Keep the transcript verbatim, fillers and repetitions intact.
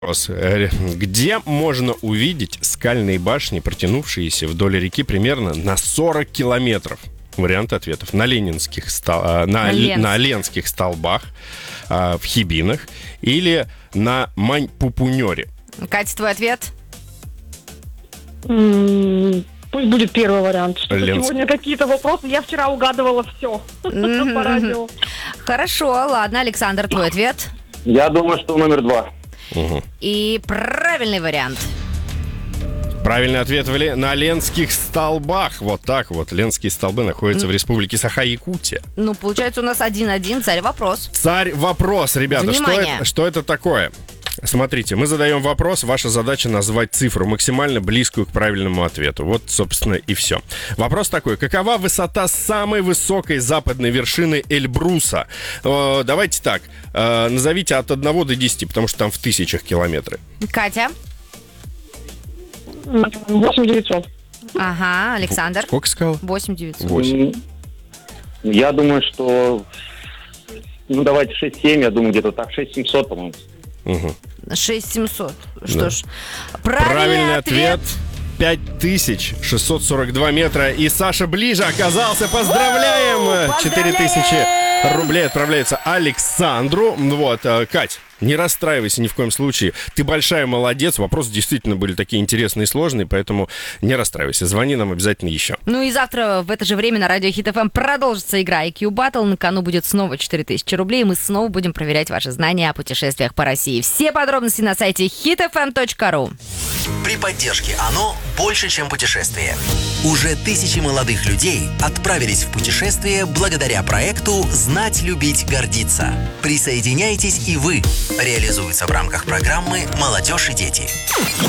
Вопрос. Э, Где можно увидеть скальные башни, протянувшиеся вдоль реки примерно на сорок километров? Варианты ответов. На ленинских, стол- а, на, На Ленск. на Ленских столбах, а, в Хибинах или на Мань-Пупунёре. Катя, твой ответ? М, Пусть будет первый вариант. Что-то Ленск. сегодня какие-то вопросы. Я вчера угадывала все Мгм. по радио. Хорошо, ладно. Александр, твой ответ? Я думаю, что номер два. Мгм. И правильный вариант. Правильный ответ в Ле- на Ленских столбах. Вот так вот. Ленские столбы находятся в республике Саха-Якутия. Ну, получается, у нас один-один. Царь вопрос. Царь вопрос, ребята. Что Внимание. это, что это такое? Смотрите, мы задаем вопрос, ваша задача назвать цифру, максимально близкую к правильному ответу. Вот, собственно, и все. Вопрос такой, какова высота самой высокой западной вершины Эльбруса? Э, давайте так, э, назовите от одного до десяти, потому что там в тысячах километры. Катя? восемь девятьсот. Ага, Александр? Сколько сказал? восемь девятьсот. Восемь. М, Я думаю, что... Ну, давайте шесть-семь, я думаю, где-то так. шесть семьсот, по-моему. Угу. шесть семьсот. Что Да. ж, правильный, Правильный ответ. ответ. пять тысяч шестьсот сорок два метра. И Саша ближе оказался. Поздравляем! Вау, четыре тысячи рублей отправляются Александру. Вот, э, Кать, не расстраивайся ни в коем случае. Ты большая молодец. Вопросы действительно были такие интересные и сложные, поэтому не расстраивайся. Звони нам обязательно еще. Ну и завтра в это же время на радио Хит эф эм продолжится игра ай кью Battle. На кону будет снова четыре тысячи рублей. И мы снова будем проверять ваши знания о путешествиях по России. Все подробности на сайте хит эф эм точка ру. При поддержке ОНО «Больше, чем путешествие». Уже тысячи молодых людей отправились в путешествие благодаря проекту «Знать, любить, гордиться». Присоединяйтесь и вы. Реализуется в рамках программы «Молодежь и дети».